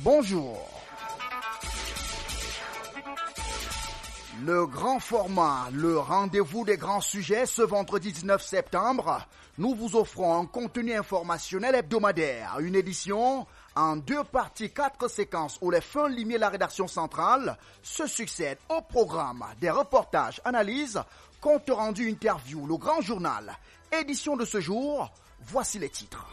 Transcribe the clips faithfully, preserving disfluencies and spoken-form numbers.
Bonjour. Le grand format, le rendez-vous des grands sujets, ce vendredi dix-neuf septembre, nous vous offrons un contenu informationnel hebdomadaire, une édition en deux parties, quatre séquences où les fins limiers de la rédaction centrale se succèdent au programme des reportages, analyses, compte rendu, interview, le grand journal. Édition de ce jour, voici les titres.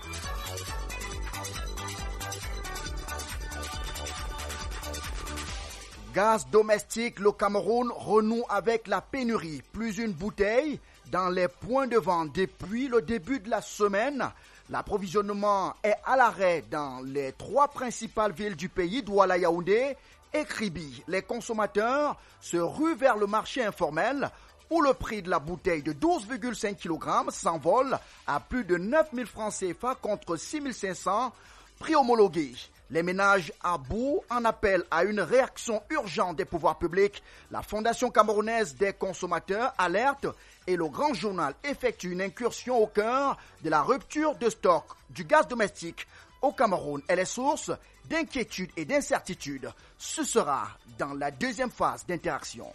Gaz domestique, le Cameroun renoue avec la pénurie. Plus une bouteille dans les points de vente depuis le début de la semaine. L'approvisionnement est à l'arrêt dans les trois principales villes du pays, Douala, Yaoundé et Kribi. Les consommateurs se ruent vers le marché informel où le prix de la bouteille de douze virgule cinq kilogrammes s'envole à plus de neuf mille francs C F A contre six mille cinq cents prix homologués. Les ménages à bout en appellent à une réaction urgente des pouvoirs publics. La Fondation camerounaise des consommateurs alerte et le grand journal effectue une incursion au cœur de la rupture de stock du gaz domestique au Cameroun. Elle est source d'inquiétude et d'incertitude. Ce sera dans la deuxième phase d'interaction.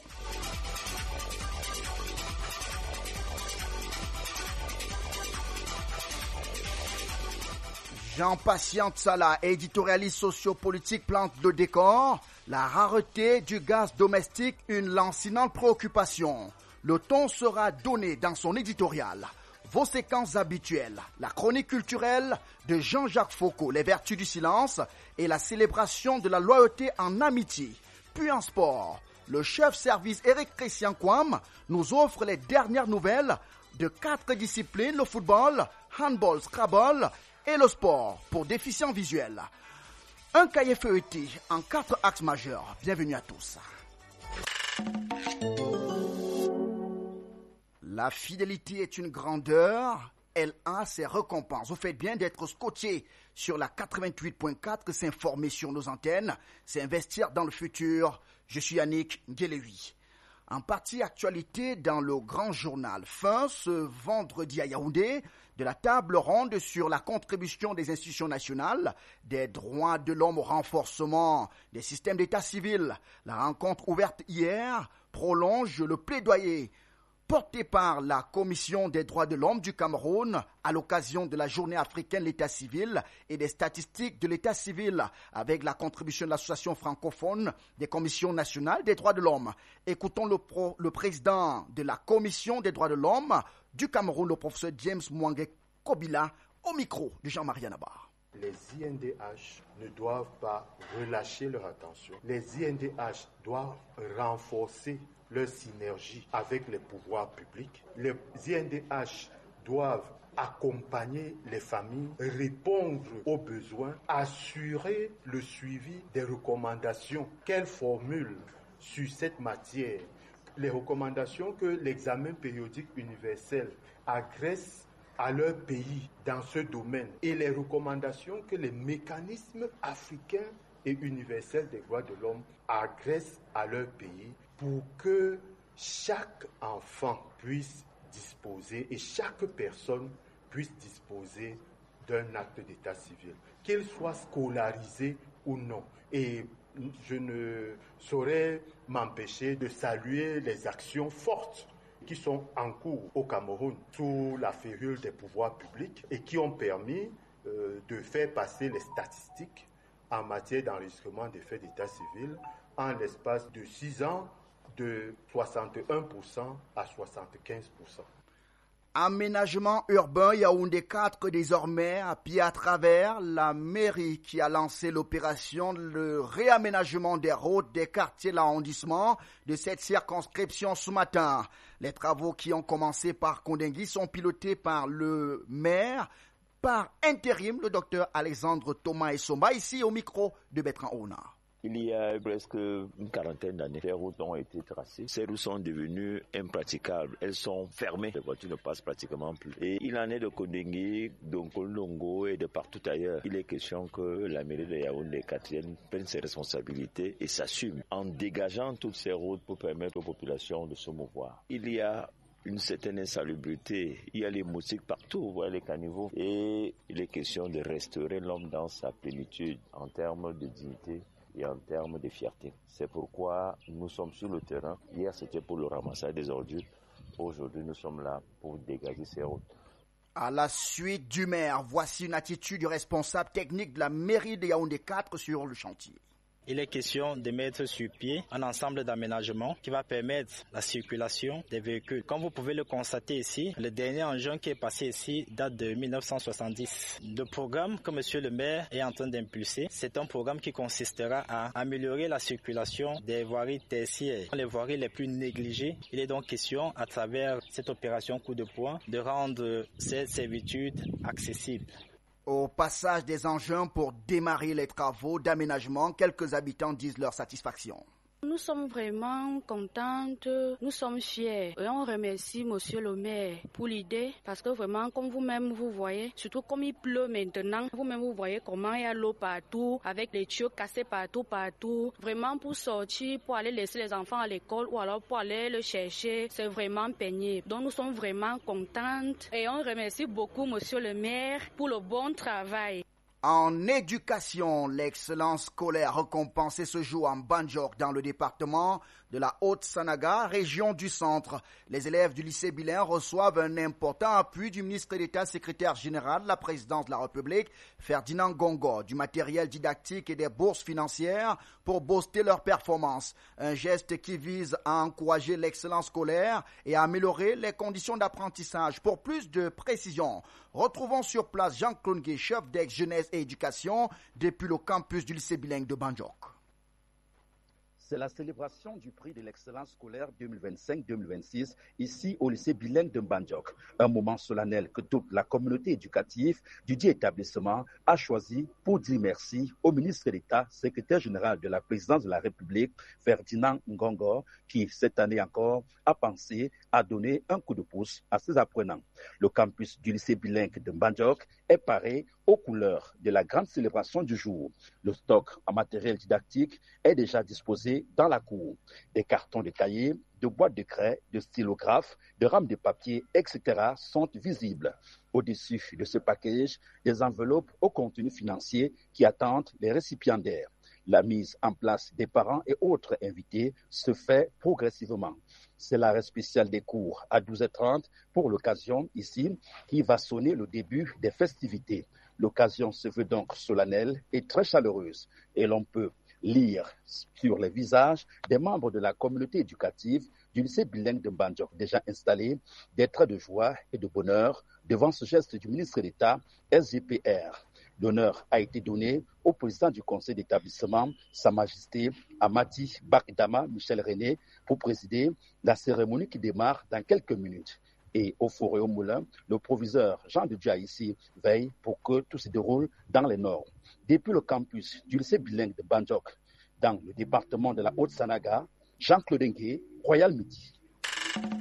Jean Patiente Sala, éditorialiste sociopolitique, plante le décor. La rareté du gaz domestique, une lancinante préoccupation. Le ton sera donné dans son éditorial. Vos séquences habituelles, la chronique culturelle de Jean-Jacques Foucault, les vertus du silence et la célébration de la loyauté en amitié. Puis en sport, le chef-service Eric Christian Kwam nous offre les dernières nouvelles de quatre disciplines, le football, handball, scrabble et le sport pour déficients visuels. Un cahier feuilleté en quatre axes majeurs. Bienvenue à tous. La fidélité est une grandeur, elle a ses récompenses. Vous faites bien d'être scotché sur la quatre-vingt-huit point quatre, s'informer sur nos antennes, c'est investir dans le futur. Je suis Yannick Ngelewi. En partie actualité dans le grand journal. Fin ce vendredi à Yaoundé de la table ronde sur la contribution des institutions nationales, des droits de l'homme au renforcement des systèmes d'état civil. La rencontre ouverte hier prolonge le plaidoyer porté par la Commission des droits de l'homme du Cameroun à l'occasion de la journée africaine de l'état civil et des statistiques de l'état civil avec la contribution de l'association francophone des commissions nationales des droits de l'homme. Écoutons le, pro, le président de la Commission des droits de l'homme du Cameroun, le professeur James Mwange Kobila, au micro de Jean-Marie Anabar. Les I N D H ne doivent pas relâcher leur attention. Les I N D H doivent renforcer leur synergie avec les pouvoirs publics. Les I N D H doivent accompagner les familles, répondre aux besoins, assurer le suivi des recommandations qu'elles formulent sur cette matière. Les recommandations que l'examen périodique universel adresse à leur pays dans ce domaine et les recommandations que les mécanismes africains et universels des droits de l'homme adressent à leur pays pour que chaque enfant puisse disposer et chaque personne puisse disposer d'un acte d'état civil, qu'il soit scolarisé ou non. Et je ne saurais m'empêcher de saluer les actions fortes qui sont en cours au Cameroun sous la férule des pouvoirs publics et qui ont permis euh, de faire passer les statistiques en matière d'enregistrement des faits d'état civil en l'espace de six ans de soixante et un pour cent à soixante-quinze pour cent. Aménagement urbain Yaoundé quatre désormais à pied à travers la mairie qui a lancé l'opération de réaménagement des routes des quartiers de l'arrondissement de cette circonscription ce matin. Les travaux qui ont commencé par Kondengui sont pilotés par le maire par intérim, le docteur Alexandre Thomas Essomba, ici au micro de Bertrand Ona. Il y a presque une quarantaine d'années, les routes ont été tracées. Ces routes sont devenues impraticables. Elles sont fermées. Les voitures ne passent pratiquement plus. Et il en est de Kondengui, d'Onkolongo et de partout ailleurs. Il est question que la mairie de Yaoundé quatrième prenne ses responsabilités et s'assume en dégageant toutes ces routes pour permettre aux populations de se mouvoir. Il y a une certaine insalubrité. Il y a les moustiques partout, vous voyez les caniveaux. Et il est question de restaurer l'homme dans sa plénitude en termes de dignité et en termes de fierté. C'est pourquoi nous sommes sur le terrain. Hier, c'était pour le ramassage des ordures. Aujourd'hui, nous sommes là pour dégager ces routes. À la suite du maire, voici une attitude du responsable technique de la mairie de Yaoundé quatre sur le chantier. Il est question de mettre sur pied un ensemble d'aménagements qui va permettre la circulation des véhicules. Comme vous pouvez le constater ici, le dernier engin qui est passé ici date de mille neuf cent soixante-dix. Le programme que monsieur le maire est en train d'impulser, c'est un programme qui consistera à améliorer la circulation des voiries tertiaires, les voiries les plus négligées. Il est donc question, à travers cette opération coup de poing, de rendre cette servitude accessible. Au passage des engins pour démarrer les travaux d'aménagement, quelques habitants disent leur satisfaction. Nous sommes vraiment contentes, nous sommes fiers et on remercie monsieur le maire pour l'idée parce que vraiment comme vous-même vous voyez, surtout comme il pleut maintenant, vous-même vous voyez comment il y a l'eau partout avec les tuyaux cassés partout, partout. Vraiment pour sortir, pour aller laisser les enfants à l'école ou alors pour aller le chercher, c'est vraiment pénible. Donc nous sommes vraiment contentes et on remercie beaucoup monsieur le maire pour le bon travail. En éducation, l'excellence scolaire récompensée ce jour en Banjok dans le département de la Haute-Sanaga, région du centre. Les élèves du lycée Bilen reçoivent un important appui du ministre d'État secrétaire général de la présidence de la République, Ferdinand Ngongo, du matériel didactique et des bourses financières pour booster leurs performances. Un geste qui vise à encourager l'excellence scolaire et à améliorer les conditions d'apprentissage. Pour plus de précision, retrouvons sur place Jean Klongue, chef d'ex-jeunesse et éducation depuis le campus du lycée bilingue de Banjok. C'est la célébration du prix de l'excellence scolaire deux mille vingt-cinq deux mille vingt-six ici au lycée bilingue de Banjok. Un moment solennel que toute la communauté éducative du dit établissement a choisi pour dire merci au ministre d'État, secrétaire général de la présidence de la République, Ferdinand Ngongo, qui cette année encore a pensé à donner un coup de pouce à ses apprenants. Le campus du lycée bilingue de Banjok est paré aux couleurs de la grande célébration du jour. Le stock en matériel didactique est déjà disposé dans la cour. Des cartons de cahiers, de boîtes de craie, de stylographes, de rames de papier, et cetera sont visibles. Au-dessus de ce package, des enveloppes au contenu financier qui attendent les récipiendaires. La mise en place des parents et autres invités se fait progressivement. C'est l'arrêt spécial des cours à douze heures trente pour l'occasion ici qui va sonner le début des festivités. L'occasion se veut donc solennelle et très chaleureuse et l'on peut lire sur les visages des membres de la communauté éducative du lycée bilingue de Banjok déjà installés des traits de joie et de bonheur devant ce geste du ministre d'État S G P R. L'honneur a été donné au président du conseil d'établissement, Sa Majesté Amati Bakdama Michel René, pour présider la cérémonie qui démarre dans quelques minutes. Et au four et au moulin, le proviseur Jean de Dia ici veille pour que tout se déroule dans les normes. Depuis le campus du lycée bilingue de Banjok, dans le département de la Haute-Sanaga, Jean Claude Ngué, Royal Midi.